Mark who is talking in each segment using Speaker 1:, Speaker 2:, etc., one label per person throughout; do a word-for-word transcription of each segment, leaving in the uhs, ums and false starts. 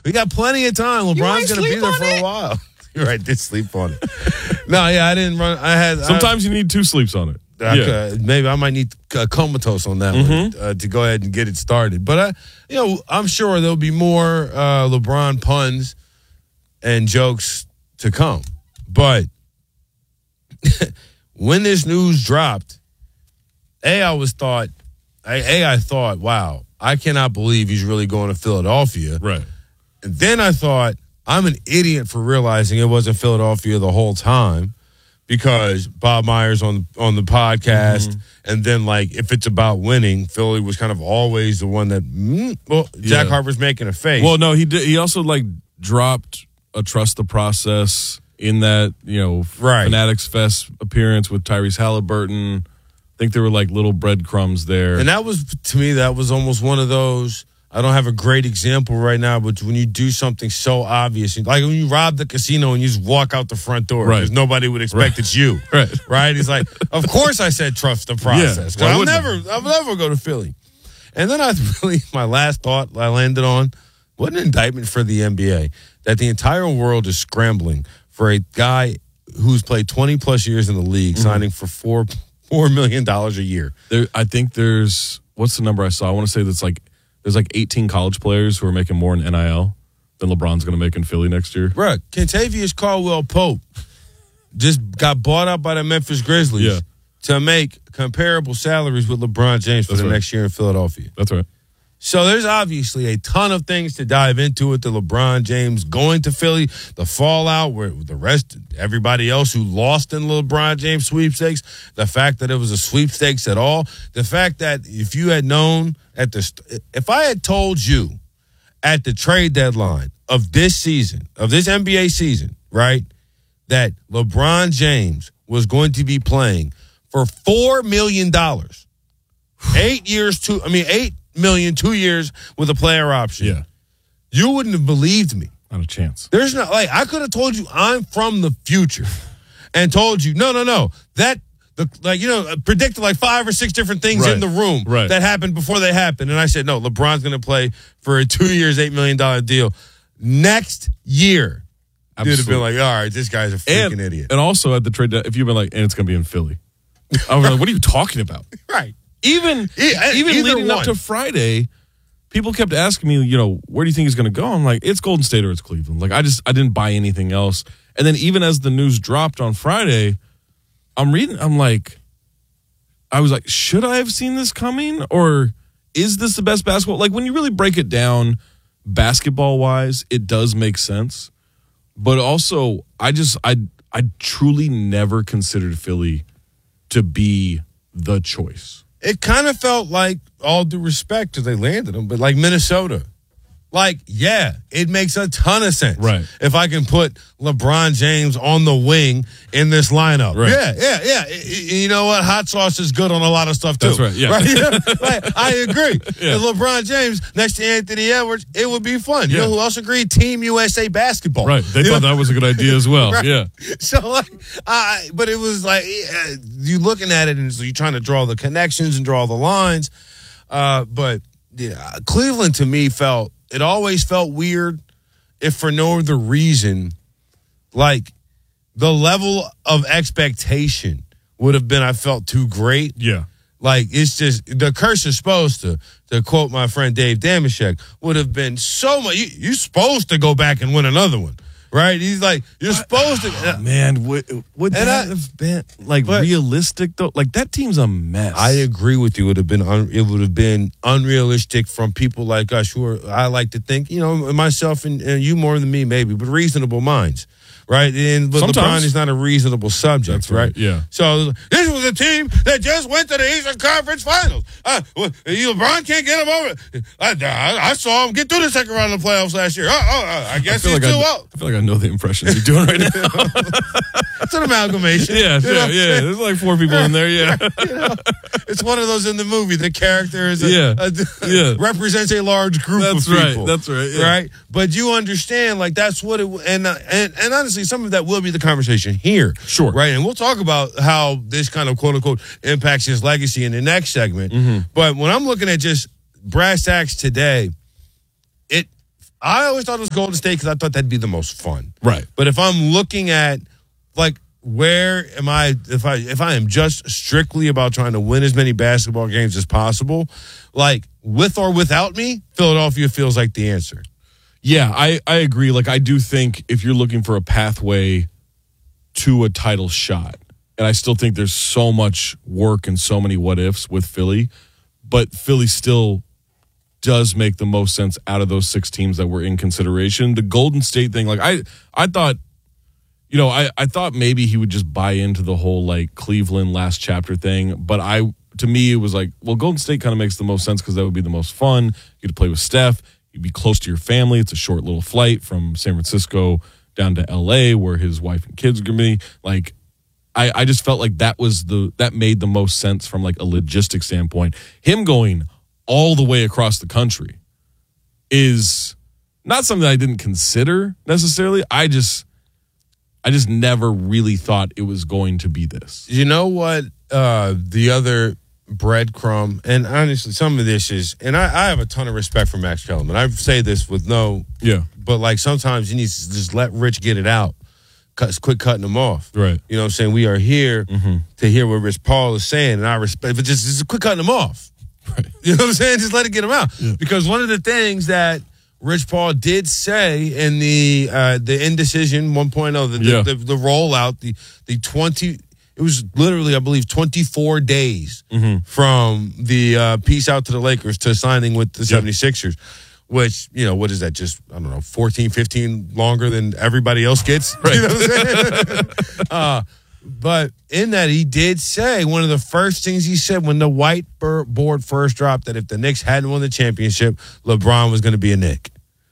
Speaker 1: We got plenty of time. LeBron's going to be there for it? a while. You're right. Did sleep on it. No, yeah, I didn't run. I had.
Speaker 2: Sometimes
Speaker 1: I,
Speaker 2: you need two sleeps on it.
Speaker 1: I,
Speaker 2: yeah.
Speaker 1: uh, maybe I might need a comatose on that
Speaker 2: mm-hmm.
Speaker 1: one uh, to go ahead and get it started. But I, you know, I'm sure there'll be more uh, LeBron puns and jokes to come. But when this news dropped, A, I was thought, A, I thought, wow, I cannot believe he's really going to Philadelphia.
Speaker 2: Right.
Speaker 1: And then I thought, I'm an idiot for realizing it wasn't Philadelphia the whole time because Bob Myers on on the podcast, mm-hmm. and then like if it's about winning, Philly was kind of always the one that. Mm, well, Jack
Speaker 2: yeah.
Speaker 1: Harper's making a face.
Speaker 2: Well, no, he did. He also like dropped a trust the process in that you know
Speaker 1: right.
Speaker 2: Fanatics Fest appearance with Tyrese Halliburton. I think there were like little breadcrumbs there,
Speaker 1: and that was to me that was almost one of those. I don't have a great example right now, but when you do something so obvious, like when you rob the casino and you just walk out the front door because
Speaker 2: right.
Speaker 1: nobody would expect
Speaker 2: right.
Speaker 1: it's you,
Speaker 2: right?
Speaker 1: Right? He's like, of course I said trust the process.
Speaker 2: Yeah,
Speaker 1: I'll never, I'll never go to Philly. And then I really, my last thought I landed on, what an indictment for the N B A that the entire world is scrambling for a guy who's played twenty plus years in the league, mm-hmm. signing for four four million dollars a year.
Speaker 2: There, I think there's what's the number I saw? I want to say that's like. There's like eighteen college players who are making more in N I L than LeBron's going to make in Philly next year.
Speaker 1: Right. Kentavious Caldwell-Pope just got bought out by the Memphis Grizzlies
Speaker 2: yeah.
Speaker 1: to make comparable salaries with LeBron James for
Speaker 2: That's
Speaker 1: the
Speaker 2: right.
Speaker 1: next year in Philadelphia.
Speaker 2: That's right.
Speaker 1: So there's obviously a ton of things to dive into with the LeBron James going to Philly, the fallout where the rest, everybody else who lost in the LeBron James sweepstakes, the fact that it was a sweepstakes at all, the fact that if you had known at the, if I had told you at the trade deadline of this season, of this N B A season, right, that LeBron James was going to be playing for four million dollars, eight years, two, I mean, eight million, two years with a player option.
Speaker 2: Yeah.
Speaker 1: You wouldn't have believed me.
Speaker 2: Not a chance.
Speaker 1: There's not, like, I could have told you I'm from the future and told you, no, no, no, that, the like, you know, predicted like five or six different things
Speaker 2: right.
Speaker 1: in the room
Speaker 2: right.
Speaker 1: that happened before they happened. And I said, no, LeBron's going to play for a two years, eight million dollars deal next year. Absolutely. You'd have been like, all right, this guy's a freaking
Speaker 2: and,
Speaker 1: idiot.
Speaker 2: And also at the trade, if you've been like, and it's going to be in Philly. I was like, what are you talking about?
Speaker 1: Right.
Speaker 2: Even even leading
Speaker 1: one.
Speaker 2: up to Friday, people kept asking me, you know, where do you think he's going to go? I'm like, it's Golden State or it's Cleveland. Like, I just I didn't buy anything else. And then even as the news dropped on Friday, I'm reading. I'm like, I was like, should I have seen this coming, or is this the best basketball? Like, when you really break it down, basketball wise, it does make sense. But also, I just I I truly never considered Philly to be the choice.
Speaker 1: It kind of felt like, all due respect because they landed them, but like Minnesota. Like, yeah, it makes a ton of sense.
Speaker 2: Right.
Speaker 1: If I can put LeBron James on the wing in this lineup.
Speaker 2: Right.
Speaker 1: Yeah, yeah, yeah. I- I- You know what? Hot sauce is good on a lot of stuff, too.
Speaker 2: That's right, yeah.
Speaker 1: Right? Like, I agree.
Speaker 2: Yeah.
Speaker 1: If LeBron James next to Anthony Edwards, it would be fun. You
Speaker 2: Yeah.
Speaker 1: know who else agreed? Team U S A basketball.
Speaker 2: Right. They
Speaker 1: You
Speaker 2: thought
Speaker 1: know?
Speaker 2: that was a good idea as well.
Speaker 1: Right.
Speaker 2: Yeah.
Speaker 1: So, like, I, but it was like, uh, you looking at it and so you're trying to draw the connections and draw the lines. Uh, but yeah, Cleveland to me felt, it always felt weird, if for no other reason, like the level of expectation would have been, I felt, too great.
Speaker 2: Yeah.
Speaker 1: Like, it's just, the curse is supposed to, to quote my friend Dave Damashek, would have been so much, you, you're supposed to go back and win another one, right? He's like, you're supposed to.
Speaker 2: Oh, man, would, would that
Speaker 1: I,
Speaker 2: have been, like,
Speaker 1: but,
Speaker 2: realistic, though? Like, that team's a mess.
Speaker 1: I agree with you. It would have been, un, it would have been unrealistic from people like us who are, I like to think, you know, myself and, and you more than me, maybe, but reasonable minds. Right, and but
Speaker 2: Sometimes.
Speaker 1: LeBron is not a reasonable subject,
Speaker 2: That's right,
Speaker 1: right?
Speaker 2: yeah.
Speaker 1: So this was a team that just went to the Eastern Conference Finals. Uh, well, LeBron can't get him over. I, I, I saw him get through the second round of the playoffs last year. Oh, oh, oh I guess
Speaker 2: I
Speaker 1: he's
Speaker 2: like
Speaker 1: too
Speaker 2: I,
Speaker 1: out.
Speaker 2: I feel like I know the impressions you're doing right now.
Speaker 1: It's an amalgamation.
Speaker 2: Yeah,
Speaker 1: You
Speaker 2: sure,
Speaker 1: know?
Speaker 2: yeah. There's like four people in there. Yeah,
Speaker 1: You know, it's one of those in the movie. The character is a,
Speaker 2: Yeah,
Speaker 1: a,
Speaker 2: yeah.
Speaker 1: represents a large group
Speaker 2: That's
Speaker 1: of people.
Speaker 2: right. That's right. Yeah.
Speaker 1: Right, but you understand, like that's what it. And uh, and and honestly, some of that will be the conversation here.
Speaker 2: Sure.
Speaker 1: Right, and we'll talk about how this kind of quote unquote impacts his legacy in the next segment.
Speaker 2: Mm-hmm.
Speaker 1: But when I'm looking at just brass tacks today, it I always thought it was Golden State because I thought that'd be the most fun.
Speaker 2: Right.
Speaker 1: But if I'm looking at, like, where am I, if I if I am just strictly about trying to win as many basketball games as possible, like, with or without me, Philadelphia feels like the answer.
Speaker 2: Yeah, I, I agree. Like, I do think if you're looking for a pathway to a title shot, and I still think there's so much work and so many what ifs with Philly, but Philly still does make the most sense out of those six teams that were in consideration. The Golden State thing, like I, I thought, you know, I, I thought maybe he would just buy into the whole like Cleveland last chapter thing, but I, to me, it was like, well, Golden State kind of makes the most sense because that would be the most fun. You get to play with Steph. You'd be close to your family. It's a short little flight from San Francisco down to L A, where his wife and kids are gonna be. Like, I, I just felt like that was the that made the most sense from like a logistics standpoint. Him going all the way across the country is not something I didn't consider necessarily. I just I just never really thought it was going to be this.
Speaker 1: You know what? Uh, the other breadcrumb, and honestly, some of this is, and I, I have a ton of respect for Max Kellerman. I say this with no,
Speaker 2: yeah,
Speaker 1: but like sometimes you need to just let Rich get it out. Cut, quit cutting them off.
Speaker 2: Right.
Speaker 1: You know what I'm saying? We are here
Speaker 2: mm-hmm.
Speaker 1: to hear what Rich Paul is saying, and I respect, but just, just quit cutting them off.
Speaker 2: Right.
Speaker 1: You know what I'm saying? Just let it get them out.
Speaker 2: Yeah.
Speaker 1: Because one of the things that Rich Paul did say in the uh, the indecision one point oh, the,
Speaker 2: yeah.
Speaker 1: the, the, the rollout, the the twenty, it was literally, I believe, twenty-four days
Speaker 2: mm-hmm.
Speaker 1: from the uh, peace out to the Lakers to signing with the
Speaker 2: yeah.
Speaker 1: seventy-sixers, which, you know, what is that? Just, I don't know, fourteen, fifteen longer than everybody else gets? Right. You know what I'm saying? uh, but in that, he did say, one of the first things he said when the whiteboard first dropped, that if the Knicks hadn't won the championship, LeBron was going to be a Knick.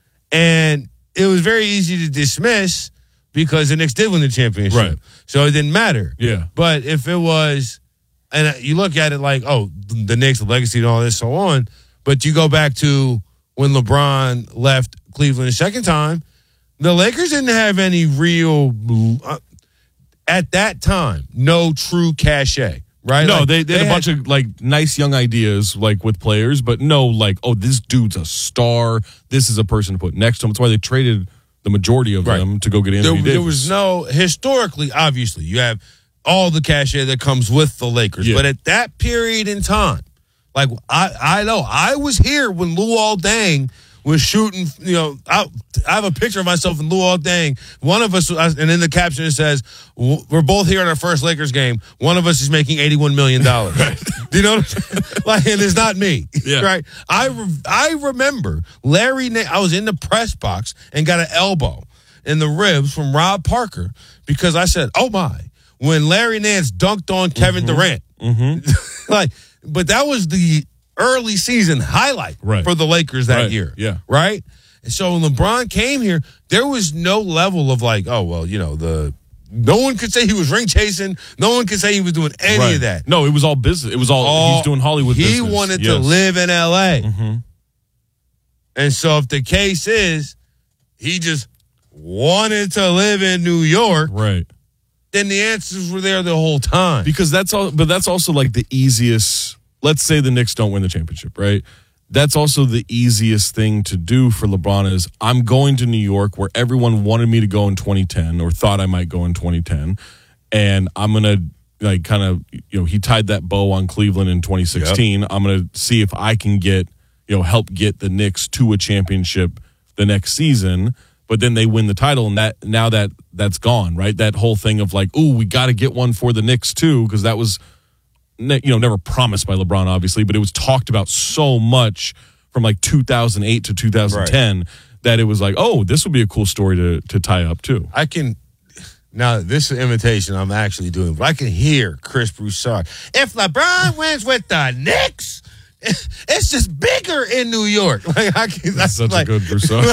Speaker 1: And it was very easy to dismiss because the Knicks did win the championship.
Speaker 2: Right.
Speaker 1: So it didn't matter.
Speaker 2: Yeah.
Speaker 1: But if it was, and you look at it like, oh, the Knicks, the legacy and all this, so on, but you go back to when LeBron left Cleveland the second time, the Lakers didn't have any real, uh, at that time, no true cachet, right?
Speaker 2: No,
Speaker 1: like,
Speaker 2: they, they,
Speaker 1: they
Speaker 2: had a
Speaker 1: had,
Speaker 2: bunch of like nice young ideas like with players, but no like, oh, this dude's a star. This is a person to put next to him. That's why they traded the majority of
Speaker 1: right.
Speaker 2: them to go get Anthony
Speaker 1: there,
Speaker 2: Davis.
Speaker 1: there was no, historically, obviously, you have all the cachet that comes with the Lakers.
Speaker 2: Yeah.
Speaker 1: But at that period in time, like, I, I know, I was here when Luol Deng was shooting, you know, I, I have a picture of myself and Luol Deng. One of us, and in the caption it says, we're both here at our first Lakers game. One of us is making eighty-one million dollars. Right. Do you know what I'm saying? Like, and it's not me.
Speaker 2: Yeah.
Speaker 1: Right? I, re- I remember Larry, Na- I was in the press box and got an elbow in the ribs from Rob Parker because I said, oh my, when Larry Nance dunked on Kevin
Speaker 2: mm-hmm.
Speaker 1: Durant.
Speaker 2: Mm-hmm.
Speaker 1: Like, but that was the early season highlight
Speaker 2: right.
Speaker 1: for the Lakers that
Speaker 2: right.
Speaker 1: year.
Speaker 2: Yeah.
Speaker 1: Right? And so when LeBron came here, there was no level of like, oh, well, you know, the no one could say he was ring chasing. No one could say he was doing any
Speaker 2: right.
Speaker 1: of that.
Speaker 2: No, it was all business. It was all, all he's doing Hollywood
Speaker 1: he
Speaker 2: business.
Speaker 1: He wanted
Speaker 2: yes.
Speaker 1: to live in L A.
Speaker 2: Mm-hmm.
Speaker 1: And so if the case is he just wanted to live in New York,
Speaker 2: right,
Speaker 1: then the answers were there the whole time.
Speaker 2: Because that's all, but that's also like the easiest. Let's say the Knicks don't win the championship, right? That's also the easiest thing to do for LeBron is I'm going to New York where everyone wanted me to go in twenty ten or thought I might go in twenty ten. And I'm going to like kind of, you know, he tied that bow on Cleveland in twenty sixteen. Yep. I'm going to see if I can get, you know, help get the Knicks to a championship the next season. But then they win the title, and that now that that's gone, right? That whole thing of like, ooh, we got to get one for the Knicks too, because that was, you know, never promised by LeBron, obviously, but it was talked about so much from like two thousand eight to two thousand ten right. that it was like, oh, this would be a cool story to to tie up too.
Speaker 1: I can. Now, this is an imitation I'm actually doing, but I can hear Chris Broussard. If LeBron wins with the Knicks, it's just bigger in New York. Like, I can,
Speaker 2: that's such
Speaker 1: like,
Speaker 2: a good Broussard.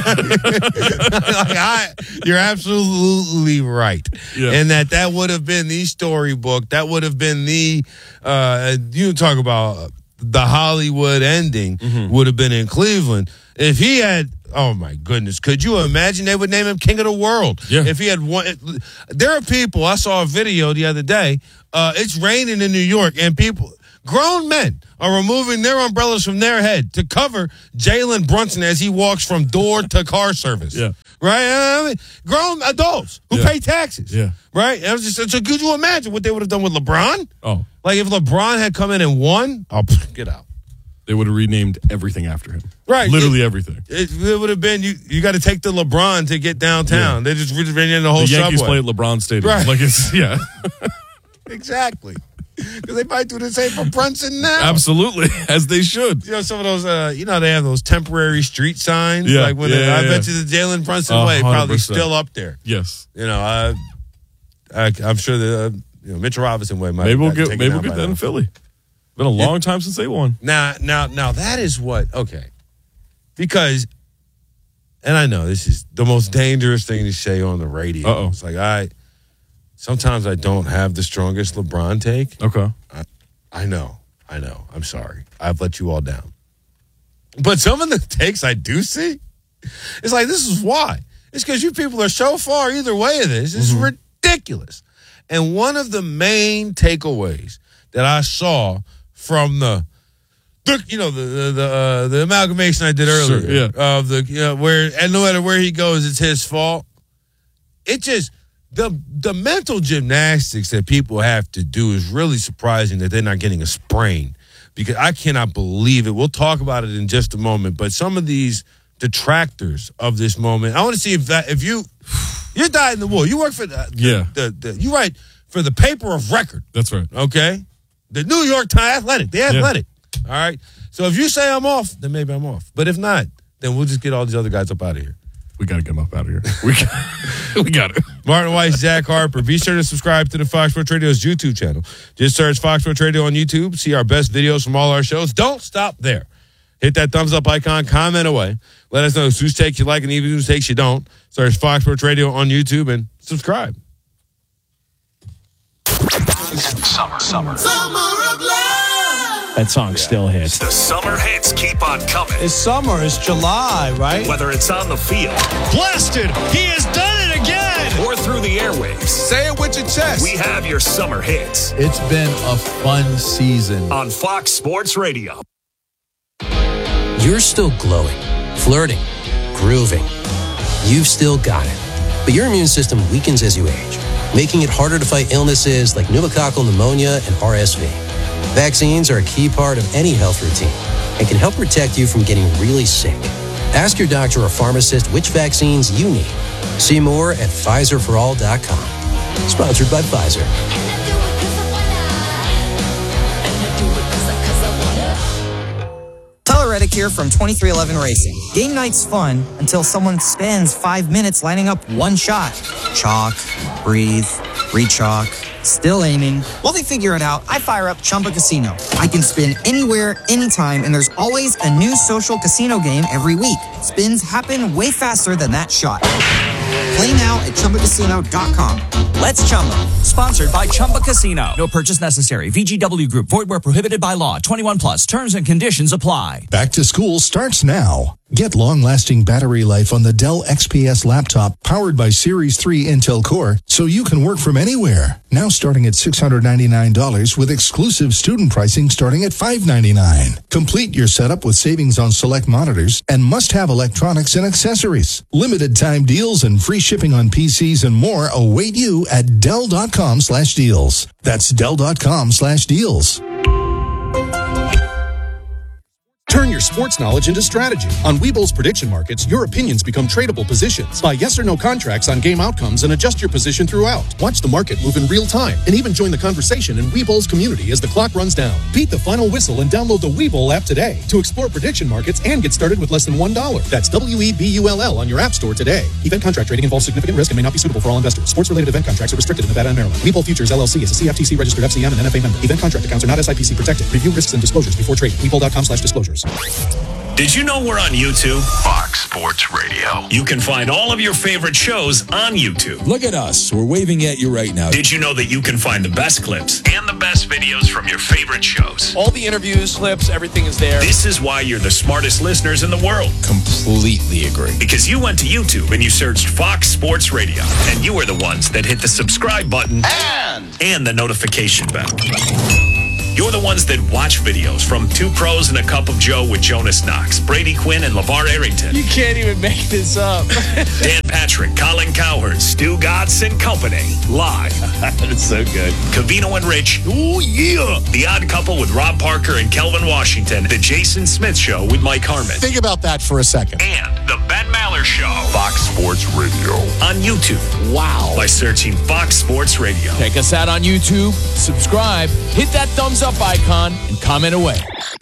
Speaker 1: like I, you're absolutely right.
Speaker 2: Yeah.
Speaker 1: And that that would have been the storybook. That would have been the, uh, you talk about the Hollywood ending mm-hmm. would have been in Cleveland. If he had, oh my goodness, could you imagine they would name him King of the World?
Speaker 2: Yeah.
Speaker 1: If he had one, there are people, I saw a video the other day, uh, it's raining in New York and people, Grown men are removing their umbrellas from their head to cover Jalen Brunson as he walks from door to car service.
Speaker 2: Yeah.
Speaker 1: Right? I mean, grown adults who
Speaker 2: Yeah.
Speaker 1: pay taxes.
Speaker 2: Yeah.
Speaker 1: Right? I was just, so could you imagine what they would have done with LeBron?
Speaker 2: Oh,
Speaker 1: Like if LeBron had come in and won, oh, get out.
Speaker 2: they would have renamed everything after him.
Speaker 1: Right.
Speaker 2: Literally
Speaker 1: It-
Speaker 2: everything.
Speaker 1: It, it would have been, you You got to take the LeBron to get downtown. They just ran in the whole
Speaker 2: The Yankees
Speaker 1: subway.
Speaker 2: play at LeBron Stadium.
Speaker 1: Right.
Speaker 2: Like it's, yeah.
Speaker 1: Exactly. Because they might do the same for Brunson now.
Speaker 2: Absolutely. As they should.
Speaker 1: You know, some of those, uh, you know, they have those temporary street signs.
Speaker 2: Yeah,
Speaker 1: Like when
Speaker 2: yeah,
Speaker 1: they, I
Speaker 2: yeah,
Speaker 1: bet
Speaker 2: yeah.
Speaker 1: you the Jalen Brunson
Speaker 2: A
Speaker 1: way
Speaker 2: hundred
Speaker 1: probably
Speaker 2: percent.
Speaker 1: still up there.
Speaker 2: Yes.
Speaker 1: You know, I, I, I'm sure the uh, you know Mitchell Robinson way might
Speaker 2: Maybe we'll
Speaker 1: have
Speaker 2: get
Speaker 1: taken
Speaker 2: maybe
Speaker 1: down
Speaker 2: we'll get
Speaker 1: by
Speaker 2: that
Speaker 1: now.
Speaker 2: in Philly. Been a long time since they won.
Speaker 1: Now, now, now that is what, okay. Because, and I know this is the most dangerous thing to say on the radio.
Speaker 2: Uh-oh.
Speaker 1: It's like, I, sometimes I don't have the strongest LeBron take.
Speaker 2: Okay.
Speaker 1: I know, I know. I'm sorry. I've let you all down. But some of the takes I do see, it's like, this is why. It's because you people are so far either way of this. It's
Speaker 2: Mm-hmm.
Speaker 1: ridiculous. And one of the main takeaways that I saw from the, the you know, the the the, uh, the amalgamation I did earlier
Speaker 2: Sure, yeah.
Speaker 1: of the, you know, where, and no matter where he goes, it's his fault. It just, the the mental gymnastics that people have to do is really surprising that they're not getting a sprain, because I cannot believe it. We'll talk about it in just a moment, but some of these detractors of this moment, I want to see if that, if you, you're dyed in the wool. You work for the,
Speaker 2: Yeah.
Speaker 1: the, the, you write for the paper of record,
Speaker 2: That's right.
Speaker 1: okay? The New York Times Athletic, the Athletic, all right? So if you say I'm off, then maybe I'm off. But if not, then we'll just get all these other guys up out of here.
Speaker 2: We got to get them up out of here. We got, we got it.
Speaker 1: Martin Weiss, Zach Harper. Be sure to subscribe to the Fox Sports Radio's YouTube channel. Just search Fox Sports Radio on YouTube. See our best videos from all our shows. Don't stop there. Hit that thumbs up icon. Comment away. Let us know whose takes you like and even whose takes you don't. Search Fox Sports Radio on YouTube and subscribe.
Speaker 3: Summer, summer.
Speaker 4: Summer of love.
Speaker 5: That song still hits.
Speaker 3: The summer hits keep on coming.
Speaker 5: It's summer. It's July, right?
Speaker 3: Whether it's on the field
Speaker 5: Blasted. He has done it again.
Speaker 3: or through the airwaves,
Speaker 6: Say it with your chest.
Speaker 3: we have your summer hits
Speaker 6: It's been a fun season.
Speaker 3: on Fox Sports Radio.
Speaker 7: You're still glowing, flirting, grooving. You've still got it. But your immune system weakens as you age, making it harder to fight illnesses like pneumococcal pneumonia and R S V. Vaccines are a key part of any health routine and can help protect you from getting really sick. Ask your doctor or pharmacist which vaccines you need. See more at Pfizer for all dot com. Sponsored by Pfizer.
Speaker 8: Tyler Reddick here from twenty-three eleven Racing. Game night's fun until someone spends five minutes lining up one shot. Chalk, breathe, re-chalk, still aiming. While they figure it out, I fire up Chumba Casino. I can spin anywhere, anytime, and there's always a new social casino game every week. Spins happen way faster than that shot. Play now at Chumba Casino dot com.
Speaker 9: Let's Chumba. Sponsored by Chumba Casino. No purchase necessary. V G W Group. Void where prohibited by law. twenty-one plus. Terms and conditions apply.
Speaker 10: Back to school starts now. Get long-lasting battery life on the Dell X P S laptop powered by Series three Intel Core so you can work from anywhere. Now starting at six hundred ninety-nine dollars with exclusive student pricing starting at five hundred ninety-nine dollars. Complete your setup with savings on select monitors and must-have electronics and accessories. Limited time deals and free shipping on P Cs and more await you at Dell.com slash deals. That's Dell.com slash deals.
Speaker 11: Turn your sports knowledge into strategy. On Webull's prediction markets, your opinions become tradable positions. Buy yes or no contracts on game outcomes and adjust your position throughout. Watch the market move in real time and even join the conversation in Webull's community as the clock runs down. Beat the final whistle and download the Webull app today to explore prediction markets and get started with less than one dollar. That's W E B U L L on your app store today. Event contract trading involves significant risk and may not be suitable for all investors. Sports-related event contracts are restricted in Nevada and Maryland. Webull Futures L L C is a C F T C registered F C M and N F A member. Event contract accounts are not S I P C protected. Review risks and disclosures before trading. Webull.com slash disclosures.
Speaker 3: Did you know we're on YouTube? Fox Sports Radio. You can find all of your favorite shows on YouTube.
Speaker 12: Look at us. We're waving at you right now.
Speaker 3: Did you know that you can find the best clips and the best videos from your favorite shows?
Speaker 12: All the interviews, clips, everything is there.
Speaker 3: This is why you're the smartest listeners in the world.
Speaker 12: Completely agree.
Speaker 3: Because you went to YouTube and you searched Fox Sports Radio, and you were the ones that hit the subscribe button and, and the notification bell. You're the ones that watch videos from Two Pros and a Cup of Joe with Jonas Knox, Brady Quinn, and LeVar Arrington.
Speaker 12: You can't even make this up.
Speaker 3: Dan Patrick, Colin Cowherd, Stu Gatz and Company. Live.
Speaker 12: That's so good.
Speaker 3: Covino and Rich. Oh, yeah. The Odd Couple with Rob Parker and Kelvin Washington. The Jason Smith Show with Mike Harmon.
Speaker 6: Think about that for a second.
Speaker 3: And The Ben Maller Show.
Speaker 13: Fox Sports Radio.
Speaker 3: On YouTube.
Speaker 12: Wow.
Speaker 3: By searching Fox Sports Radio.
Speaker 12: Check us out on YouTube. Subscribe. Hit that thumbs up icon and comment away.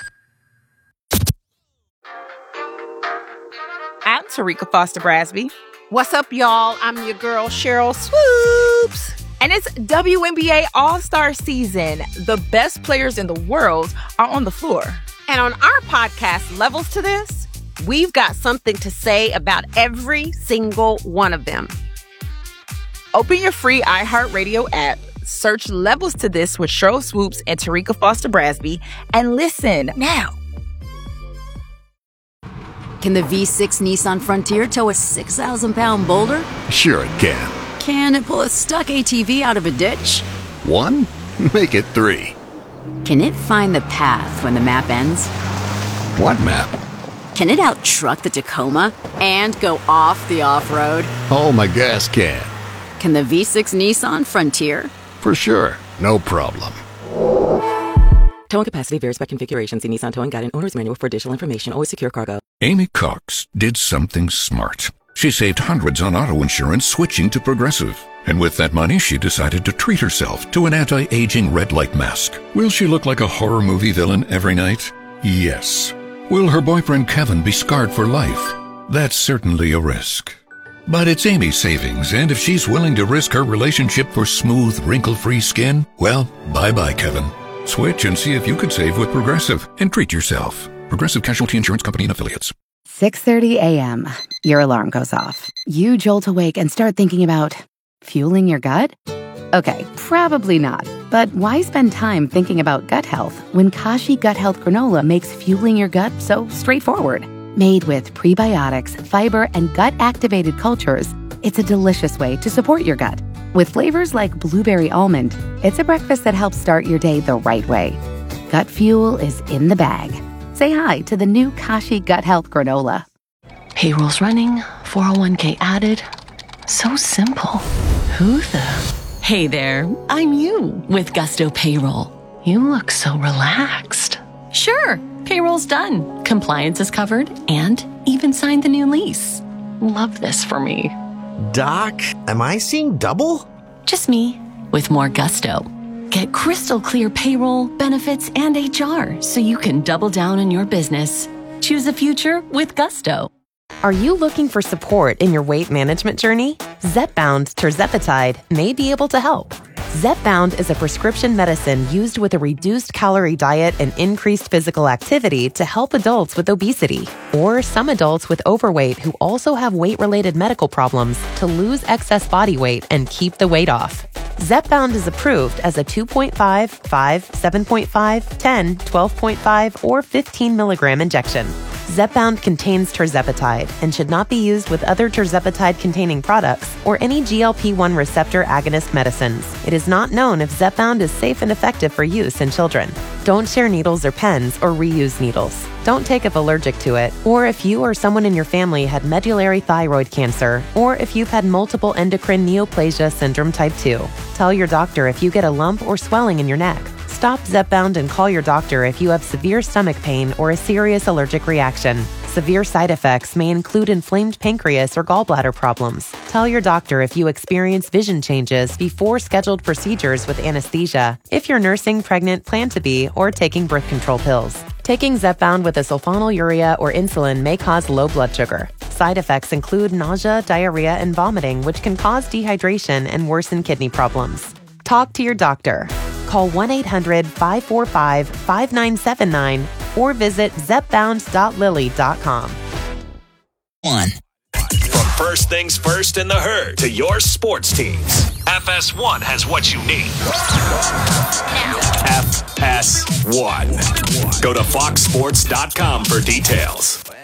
Speaker 14: I'm Tarika Foster Brasby. What's up, y'all? I'm your girl, Cheryl Swoops. And it's W N B A All-Star season. The best players in the world are on the floor. And on our podcast, Levels to This, we've got something to say about every single one of them. Open your free iHeartRadio app, search Levels to This with Cheryl Swoops and Tarika Foster Brasby, and listen now.
Speaker 15: Can the V six Nissan Frontier tow a six thousand pound boulder?
Speaker 13: Sure it can.
Speaker 15: Can it pull a stuck A T V out of a ditch?
Speaker 13: One? Make it three.
Speaker 15: Can it find the path when the map ends?
Speaker 13: What map?
Speaker 15: Can it out-truck the Tacoma and go off the off-road?
Speaker 13: Oh, my gas can.
Speaker 15: Can the V six Nissan Frontier?
Speaker 13: For sure. No problem.
Speaker 16: Towing capacity varies by configuration. See Nissan Towing Guide and Owner's Manual for additional information. Always secure cargo.
Speaker 17: Amy Cox did something smart. She saved hundreds on auto insurance switching to Progressive. And with that money, she decided to treat herself to an anti-aging red light mask. Will she look like a horror movie villain every night? Yes. Will her boyfriend Kevin be scarred for life? That's certainly a risk. But it's Amy's savings, and if she's willing to risk her relationship for smooth, wrinkle-free skin, well, bye-bye, Kevin. Switch and see if you could save with Progressive and treat yourself. Progressive Casualty Insurance Company and Affiliates.
Speaker 18: six thirty a.m. Your alarm goes off. You jolt awake and start thinking about fueling your gut? Okay, probably not. But why spend time thinking about gut health when Kashi Gut Health Granola makes fueling your gut so straightforward? Made with prebiotics, fiber, and gut-activated cultures, it's a delicious way to support your gut. With flavors like blueberry almond, it's a breakfast that helps start your day the right way. Gut fuel is in the bag. Say hi to the new Kashi Gut Health Granola.
Speaker 19: Payroll's running, four oh one k added. So simple. Who the... Hey there, I'm you with Gusto Payroll. You look so relaxed. Sure, payroll's done. Compliance is covered and even signed the new lease. Love this for me.
Speaker 20: Doc, am I seeing double?
Speaker 19: Just me with more Gusto. Get crystal clear payroll, benefits, and H R so you can double down on your business. Choose a future with Gusto.
Speaker 21: Are you looking for support in your weight management journey? Zepbound tirzepatide may be able to help. Zepbound is a prescription medicine used with a reduced calorie diet and increased physical activity to help adults with obesity or some adults with overweight who also have weight-related medical problems to lose excess body weight and keep the weight off. Zepbound is approved as a two point five, five, seven point five, ten, twelve point five, or fifteen milligram injection. Zepbound contains tirzepatide and should not be used with other tirzepatide-containing products or any G L P one receptor agonist medicines. It is not known if Zepbound is safe and effective for use in children. Don't share needles or pens or reuse needles. Don't take if allergic to it, or if you or someone in your family had medullary thyroid cancer, or if you've had multiple endocrine neoplasia syndrome type two. Tell your doctor if you get a lump or swelling in your neck. Stop Zepbound and call your doctor if you have severe stomach pain or a serious allergic reaction. Severe side effects may include inflamed pancreas or gallbladder problems. Tell your doctor if you experience vision changes before scheduled procedures with anesthesia, if you're nursing, pregnant, plan to be, or taking birth control pills. Taking Zepbound with a sulfonylurea or insulin may cause low blood sugar. Side effects include nausea, diarrhea, and vomiting, which can cause dehydration and worsen kidney problems. Talk to your doctor. Call one eight hundred, five four five, five nine seven nine or visit zepbound dot lilly dot com.
Speaker 3: One. From first things first in the herd to your sports teams, F S one has what you need. F S one. Go to fox sports dot com for details.